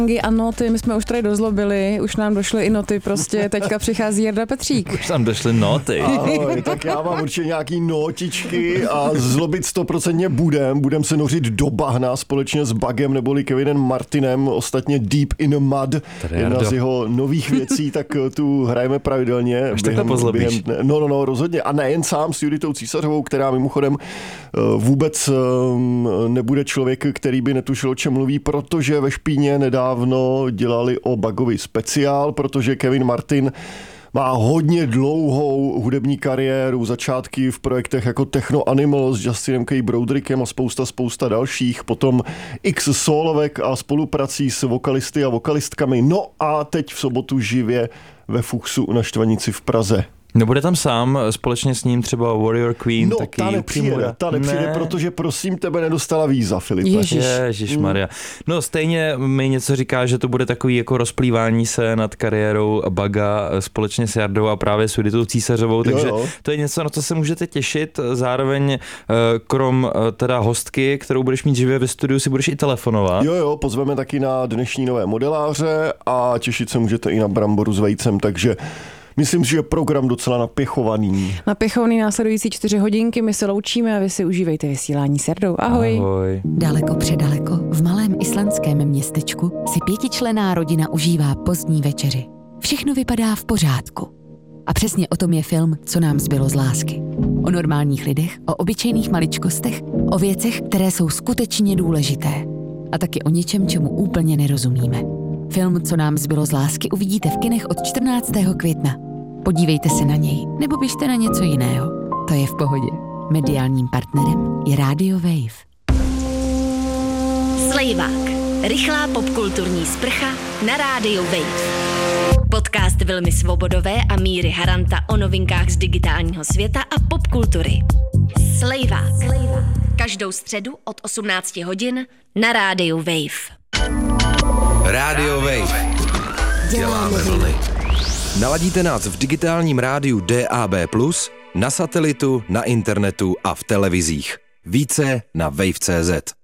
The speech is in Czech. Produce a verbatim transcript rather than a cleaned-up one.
a noty, my jsme už tady dozlobili, už nám došly i noty, prostě teďka přichází Jarda Petřík. Už tam došly noty. Ahoj, tak já mám určitě nějaký notičky a zlobit stoprocentně budem. Budem se nořit do bahna společně s Bagem neboli Kevinem Martinem, ostatně Deep in Mud, jedna z jeho nových věcí, tak tu hrajeme pravidelně. Až takhle pozlobíš. Během, no, no, no, rozhodně. A nejen sám s Juditou Císařovou, která mimochodem vůbec nebude člověk, který by netušil, o čem mluví, protože ve Špíně nedávno dělali o Bagovi speciál, protože Kevin Martin má hodně dlouhou hudební kariéru, začátky v projektech jako Techno Animal s Justinem K. Brodrickem a spousta, spousta dalších, potom x solovek a spoluprací s vokalisty a vokalistkami. No a teď v sobotu živě ve Fuchsu na Štvanici v Praze. Nebude tam sám, společně s ním třeba Warrior Queen? No, taky ta nepřijede, ta nepřijede, ne. protože prosím tebe nedostala víza, Filipe. Ježiš. Ježišmarja. No stejně mi něco říká, že to bude takový jako rozplývání se nad kariérou Baga společně s Jardou a právě s Juditou Císařovou, takže jo, jo. to je něco, na co se můžete těšit. Zároveň krom teda hostky, kterou budeš mít živě ve studiu, si budeš i telefonovat. Jo, jo, pozveme taky na dnešní nové modeláře a těšit se můžete i na bramboru s vejcem, takže myslím si, že program docela napěchovaný. Napěchovaný následující čtyři hodinky, my se loučíme a vy si užívejte vysílání s Jardou. Ahoj. Ahoj. Daleko předaleko, v malém islandském městečku si pětičlenná rodina užívá pozdní večeři. Všechno vypadá v pořádku. A přesně o tom je film Co nám zbylo z lásky. O normálních lidech, o obyčejných maličkostech, o věcech, které jsou skutečně důležité. A taky o něčem, čemu úplně nerozumíme. Film Co nám zbylo z lásky uvidíte v kinech od čtrnáctého května. Podívejte se na něj, nebo běžte na něco jiného. To je v pohodě. Mediálním partnerem je Radio Wave. Slejvák. Rychlá popkulturní sprcha na rádiu Wave. Podcast Vilmy Svobodové a Míry Haranta o novinkách z digitálního světa a popkultury. Slejvák. Každou středu od osmnácti hodin na rádiu Wave. Radio Wave. Děláme vlny. Naladíte nás v digitálním rádiu D A B plus, na satelitu, na internetu a v televizích. Více na wave tečka cé zet.